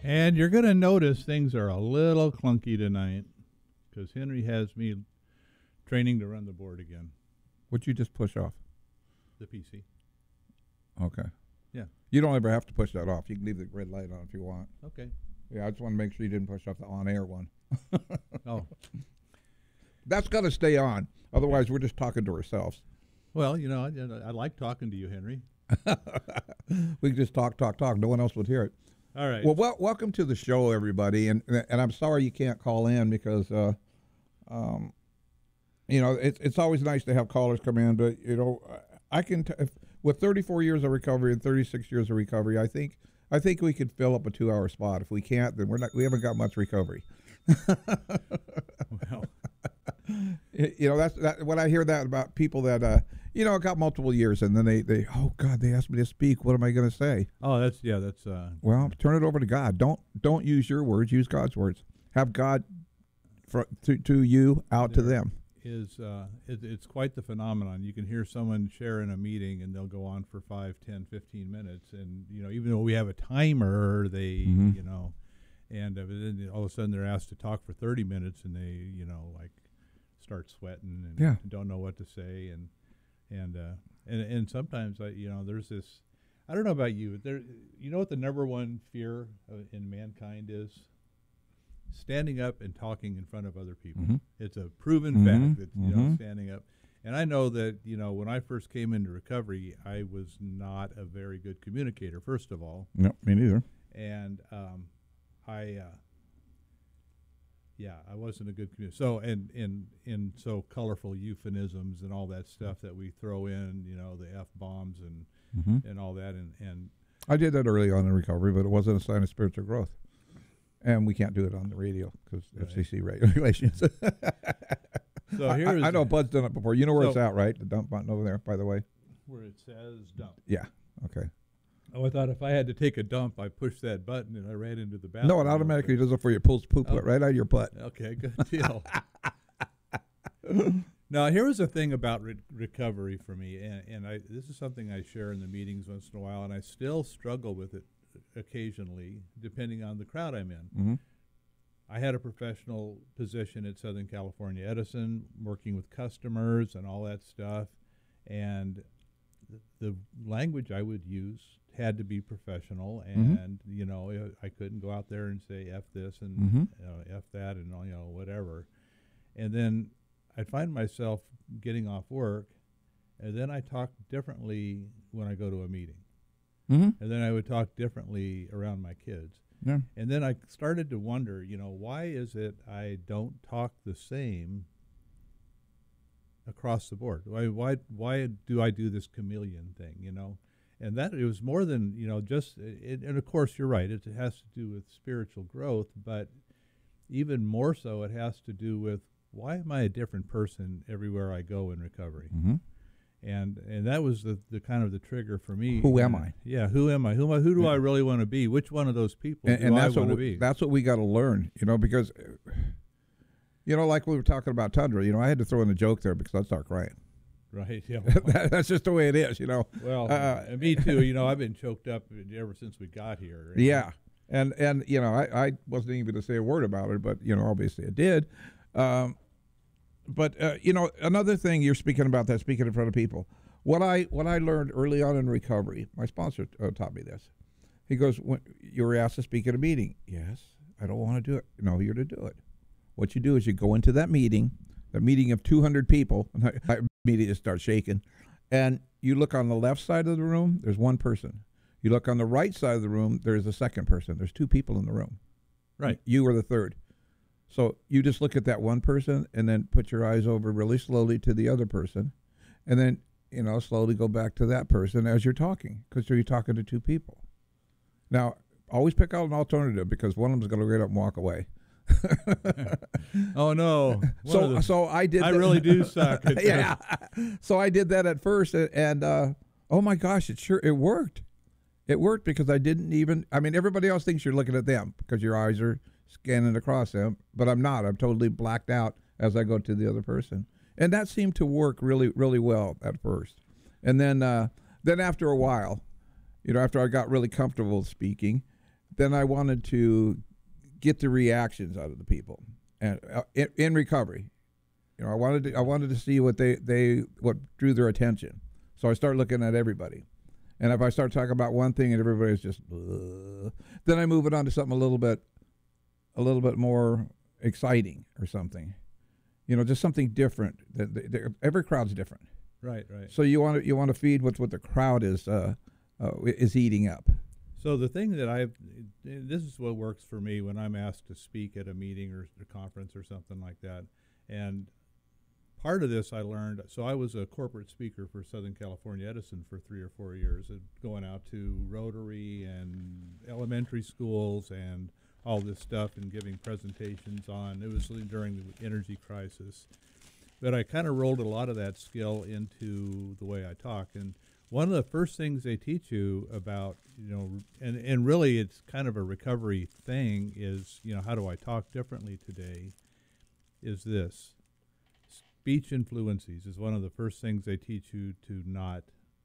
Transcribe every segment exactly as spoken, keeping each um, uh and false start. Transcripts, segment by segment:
And you're going to notice things are a little clunky tonight because Henry has me training to run the board again. What'd you just push off? The P C. Okay. Yeah. You don't ever have to push that off. You can leave the red light on if you want. Okay. Yeah, I just want to make sure you didn't push off the on-air one. Oh. That's got to stay on. Otherwise, we're just talking to ourselves. Well, you know, I, I like talking to you, Henry. We could just talk, talk, talk. No one else would hear it. All right. Well, wel- welcome to the show, everybody. And and I'm sorry you can't call in because, uh, um, you know, it's it's always nice to have callers come in. But, you know, I can, t- if, with thirty-four years of recovery and thirty-six years of recovery, I think I think we could fill up a two-hour spot. If we can't, then we're not. We haven't got much recovery. Well. You know, that's that, when I hear that about people that, uh, you know, got multiple years and then they, they, oh God, they asked me to speak. What am I going to say? Oh, that's, yeah, that's. Uh, Well, turn it over to God. Don't don't use your words. Use God's words. Have God fr- to, to you, out to them. Is uh, it, it's quite the phenomenon. You can hear someone share in a meeting and they'll go on for five, ten, fifteen minutes. And, you know, even though we have a timer, they, Mhm. you know, and uh, then all of a sudden they're asked to talk for thirty minutes and they, you know, like start sweating and Yeah. don't know what to say. And, and, uh, and, and sometimes, I, you know, there's this, I don't know about you, but there, you know what the number one fear uh, in mankind is? Standing up and talking in front of other people. Mhm. It's a proven Mhm. fact that, you know, Mhm. standing up. And I know that, you know, when I first came into recovery, I was not a very good communicator, first of all. No, me neither. And um, I, uh, yeah, I wasn't a good communicator. So, and, and, and so colorful euphemisms and all that stuff that we throw in, you know, the F-bombs and, Mm-hmm. and all that. And, and I did that early on in recovery, but it wasn't a sign of spiritual growth. And we can't do it on the radio because Right. F C C regulations. so I, here's I, I know Bud's done it before. You know where So- it's at, right? The dump button over there, by the way. where it says dump. Yeah. Okay. Oh, I thought if I had to take a dump, I pushed that button and I ran into the bathroom. No, it automatically does it for you. Pulls poop Oh. right out of your butt. Okay, good deal. Now, here was a thing about re- recovery for me, and, and I, this is something I share in the meetings once in a while, and I still struggle with it occasionally, depending on the crowd I'm in. Mm-hmm. I had a professional position at Southern California Edison, working with customers and all that stuff, and th- the language I would use had to be professional, Mhm. and you know, I I couldn't go out there and say F this and Mhm. you know, F that and you know whatever, and then I'd find myself getting off work, and then I talk differently when I go to a meeting, Mm-hmm. and then I would talk differently around my kids. Yeah. And then I started to wonder, you know, why is it I don't talk the same across the board? Why, why, why do I do this chameleon thing, you know? And that it was more than, you know, just, it, and of course you're right, it has to do with spiritual growth, but even more so it has to do with why am I a different person everywhere I go in recovery? Mm-hmm. And and that was the, the kind of the trigger for me. Who am Uh, I? Yeah, who am I? Who am I? Who do Yeah. I really want to be? Which one of those people And, do and I that's what want to we, be? that's what we got to learn, you know, because, uh, you know, like we were talking about Tundra, you know, I had to throw in a joke there because I'd start crying. Right. Yeah. That- that's just the way it is, you know. Well, Uh, uh, me too. You know, I've been choked up ever since we got here. Yeah. And, and you know, I, I wasn't even going to say a word about it, but, you know, obviously I did. Um, but, uh, you know, another thing you're speaking about that, speaking in front of people, what I what I learned early on in recovery, my sponsor uh, taught me this. He goes, when you were asked to speak at a meeting. Yes, I don't want to do it. No, you're to do it. What you do is you go into that meeting, the meeting of two hundred people, and I, I immediately start shaking, and you look on the left side of the room, there's one person. You look on the right side of the room, there's a second person. There's two people in the room. Right. You are the third. So you just look at that one person and then put your eyes over really slowly to the other person, and then, you know, slowly go back to that person as you're talking, because you're talking to two people. Now, always pick out an alternative because one of them's going to get up and walk away. Oh no. One of So, the- so I did. I that- really do suck. At yeah. So I did that at first, and, and uh, oh my gosh, it sure it worked. It worked because I didn't even. I mean, everybody else thinks you're looking at them because your eyes are scanning across them, but I'm not. I'm totally blacked out as I go to the other person, and that seemed to work really, really well at first. And then, uh, then after a while, you know, after I got really comfortable speaking, then I wanted to get the reactions out of the people, and uh, in, in recovery, you know, I wanted to, I wanted to see what they, they what drew their attention. So I start looking at everybody, and if I start talking about one thing and everybody's just, uh, then I move it on to something a little bit, a little bit more exciting or something, you know, just something different. That they, they, every crowd's different. Right, right. So you want to you want to feed what what the crowd is uh, uh, is eating up. So the thing that I've, this is what works for me when I'm asked to speak at a meeting or a conference or something like that. And part of this I learned, so I was a corporate speaker for Southern California Edison for three or four years, uh, going out to Rotary and elementary schools and all this stuff and giving presentations on, it was during the energy crisis. But I kind of rolled a lot of that skill into the way I talk. And one of the first things they teach you about, you know, and, and really it's kind of a recovery thing is, you know, how do I talk differently today, is this. Speech influences is one of the first things they teach you to not,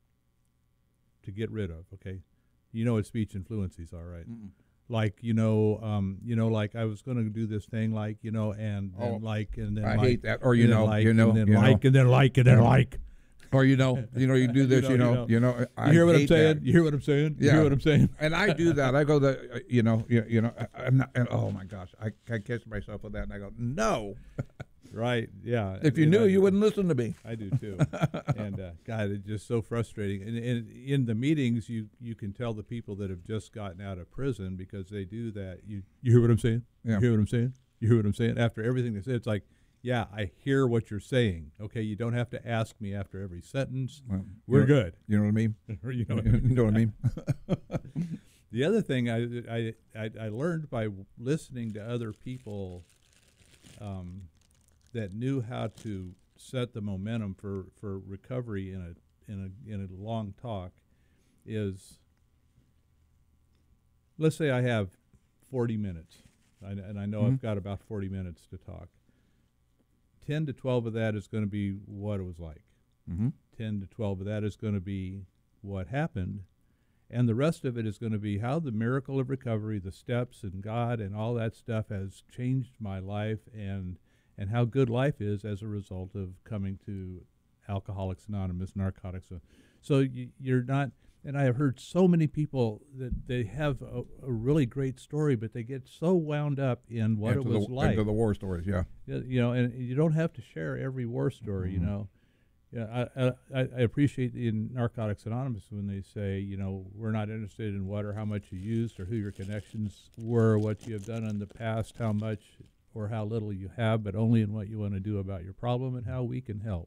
to get rid of, okay? You know what speech influences are, right? Mm-mm. Like, you know, um, you know, like I was going to do this thing, like, you know, and then oh, like, and then I like, hate that. Or, you know, like, you know, and then you like, know. and then like, and then Yeah. like. Or, you know, you know, you do this, you know, you know. You, know, I you hear what I'm hate saying? that. You hear what I'm saying? Yeah. You hear what I'm saying? And I do that. I go, the, uh, you know, you, you know, I, I'm not, and oh my gosh, I, I catch myself with that, and I go, no. Right, yeah. If you and knew, I, you wouldn't listen to me. I do too. And uh, God, it's just so frustrating. And, and in the meetings, you you can tell the people that have just gotten out of prison because they do that. You you hear what I'm saying? Yeah. You hear what I'm saying? You hear what I'm saying? After everything they say, it's like, yeah, I hear what you're saying. Okay, you don't have to ask me after every sentence. Well, We're you know, good. You know what I mean? you know what I You mean? know what I mean? The other thing I, I, I, I learned by listening to other people um, that knew how to set the momentum for, for recovery in a in a in a long talk is, let's say I have forty minutes, I, and I know Mm-hmm. I've got about forty minutes to talk. ten to twelve of that is going to be what it was like. Mm-hmm. ten to twelve of that is going to be what happened. And the rest of it is going to be how the miracle of recovery, the steps and God and all that stuff has changed my life, and and how good life is as a result of coming to Alcoholics Anonymous, Narcotics. So you, you're not, and I have heard so many people that they have a, a really great story, but they get so wound up in what into it was the, like. Into the war stories, yeah. You know, and you don't have to share every war story, Mm-hmm. you know. Yeah, I, I I appreciate in Narcotics Anonymous when they say, you know, we're not interested in what or how much you used or who your connections were, what you have done in the past, how much or how little you have, but only in what you want to do about your problem and how we can help.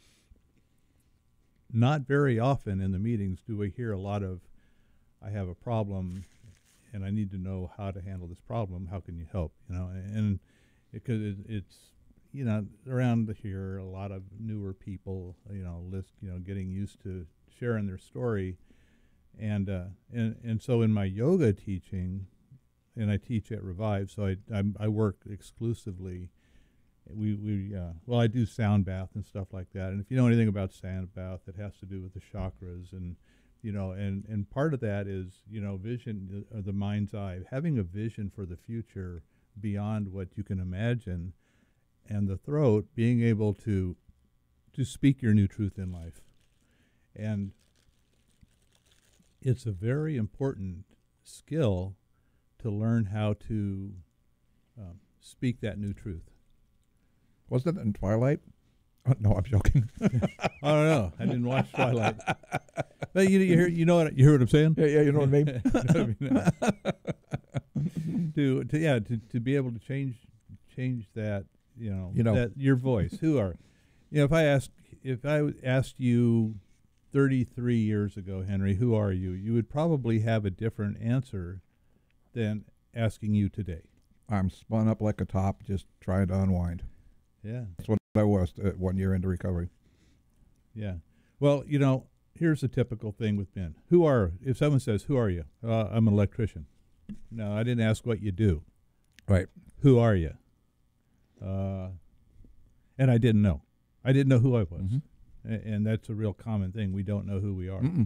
Not very often in the meetings do we hear a lot of, I have a problem and I need to know how to handle this problem. How can you help? You know, and because it, it's, you know, around here, a lot of newer people, you know, list, you know, getting used to sharing their story, and uh, and and so in my yoga teaching, and I teach at Revive, so I I'm, I work exclusively. We we uh, well, I do sound bath and stuff like that, and if you know anything about sound bath, it has to do with the chakras, and you know, and and part of that is, you know, vision, uh, the mind's eye, having a vision for the future beyond what you can imagine. And the throat, being able to to speak your new truth in life. And it's a very important skill to learn how to um, speak that new truth. Wasn't it in Twilight? Oh, no, I'm joking. I don't know. I didn't watch Twilight. But you, you, hear, you know what you hear what I'm saying? Yeah, yeah, you know what I mean? You know what I mean? to, to, yeah, to, to be able to change change that, you know, You know. that your voice. Who are, you know, if I ask, if I asked you thirty-three years ago, Henry, who are you? You would probably have a different answer than asking you today. I'm spun up like a top, just trying to unwind. Yeah. That's what I was uh, one year into recovery. Yeah. Well, you know, here's a typical thing with Ben. Who are, if someone says, who are you? Uh, I'm an electrician. No, I didn't ask what you do. Right. Who are you? Uh, and I didn't know. I didn't know who I was. Mm-hmm. A- and that's a real common thing. We don't know who we are. Mm-mm.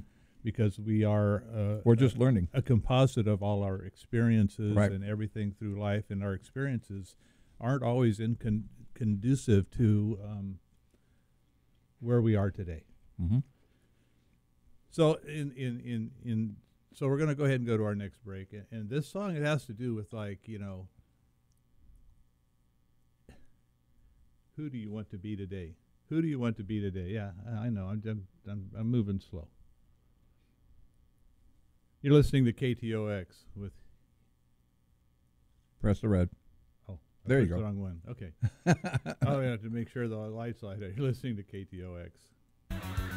because we are uh, We're just a, learning. a composite of all our experiences Right. and everything through life, and our experiences aren't always in con- conducive to um, where we are today. Mm-hmm. So in in in in so we're going to go ahead and go to our next break, and, and this song, it has to do with, like, you know, who do you want to be today? Who do you want to be today? Yeah, I, I know. I'm, I'm I'm I'm moving slow. You're listening to K T O X with. Press the red. Oh, I There you pressed go. the wrong one. Okay. Oh, yeah, to make sure the lights light. You're listening to K T O X.